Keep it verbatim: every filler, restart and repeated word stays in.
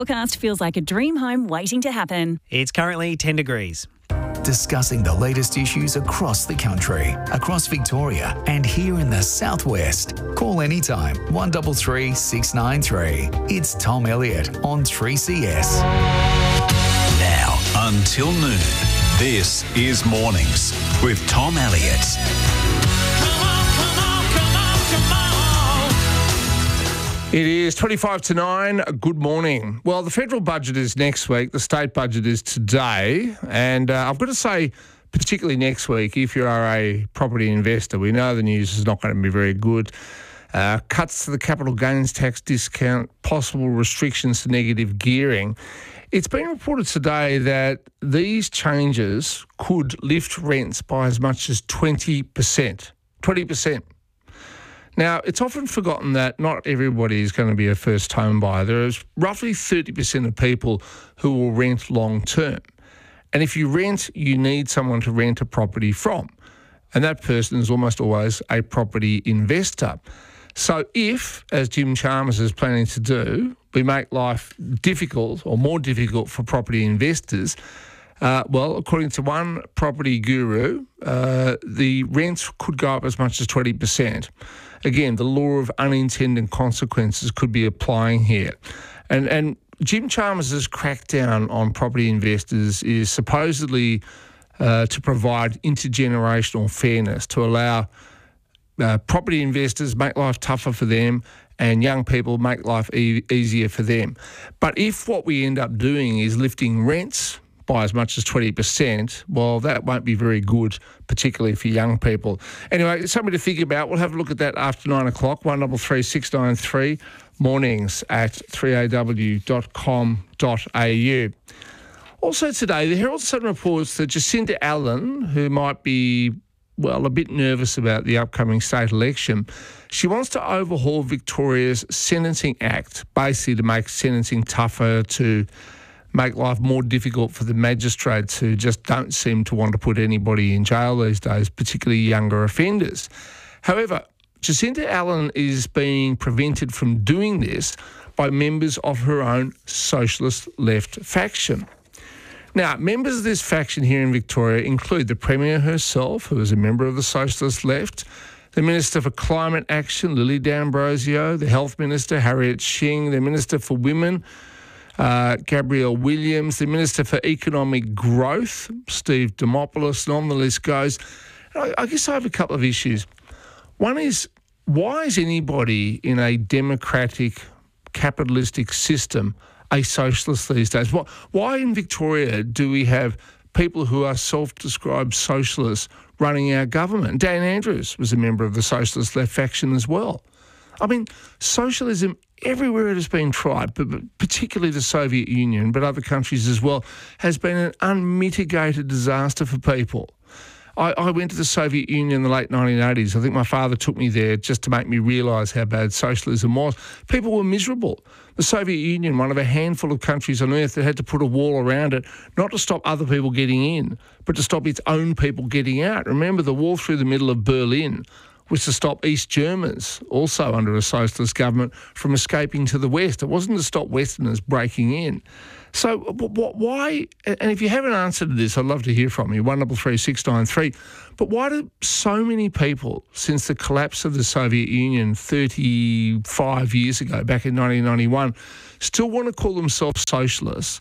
Forecast feels like a dream home waiting to happen. It's currently ten degrees. Discussing the latest issues across the country, across Victoria, and here in the southwest. Call anytime one three three, six nine three. It's Tom Elliott on three C S. Now until noon, this is Mornings with Tom Elliott. Come on, come on, come on, come on. It is twenty-five to nine. Good morning. Well, the federal budget is next week. The state budget is today. And uh, I've got to say, particularly next week, if you are a property investor, we know the news is not going to be very good. Uh, cuts to the capital gains tax discount, possible restrictions to negative gearing. It's been reported today that these changes could lift rents by as much as twenty percent. twenty percent. Now, it's often forgotten that not everybody is going to be a first home buyer. There is roughly thirty percent of people who will rent long term. And if you rent, you need someone to rent a property from. And that person is almost always a property investor. So if, as Jim Chalmers is planning to do, we make life difficult or more difficult for property investors, uh, well, according to one property guru, uh, the rents could go up as much as twenty percent. Again, the law of unintended consequences could be applying here. And and Jim Chalmers' crackdown on property investors is supposedly uh, to provide intergenerational fairness, to allow uh, property investors make life tougher for them and young people make life e- easier for them. But if what we end up doing is lifting rents by as much as twenty percent, well, that won't be very good, particularly for young people. Anyway, something to think about. We'll have a look at that after nine o'clock, one three three, six nine three, mornings at three a w dot com dot a u. Also today, the Herald Sun reports that Jacinta Allen, who might be, well, a bit nervous about the upcoming state election, she wants to overhaul Victoria's Sentencing Act, basically to make sentencing tougher, to make life more difficult for the magistrates who just don't seem to want to put anybody in jail these days, particularly younger offenders. However, Jacinta Allen is being prevented from doing this by members of her own socialist left faction. Now, members of this faction here in Victoria include the Premier herself, who is a member of the socialist left, the Minister for Climate Action, Lily D'Ambrosio, the Health Minister, Harriet Shing, the Minister for Women, Uh, Gabrielle Williams, the Minister for Economic Growth, Steve Dimopoulos, and on the list goes. I, I guess I have a couple of issues. One is, why is anybody in a democratic, capitalistic system a socialist these days? Why, why in Victoria do we have people who are self-described socialists running our government? Dan Andrews was a member of the socialist left faction as well. I mean, socialism everywhere it has been tried, but particularly the Soviet Union, but other countries as well, has been an unmitigated disaster for people. I, I went to the Soviet Union in the late nineteen eighties. I think my father took me there just to make me realise how bad socialism was. People were miserable. The Soviet Union, one of a handful of countries on earth that had to put a wall around it, not to stop other people getting in, but to stop its own people getting out. Remember, the wall through the middle of Berlin was to stop East Germans, also under a socialist government, from escaping to the West. It wasn't to stop Westerners breaking in. So why, and if you haven't answered this, I'd love to hear from you, one three three, six nine three, but why do so many people, since the collapse of the Soviet Union thirty-five years ago, back in nineteen ninety-one, still want to call themselves socialists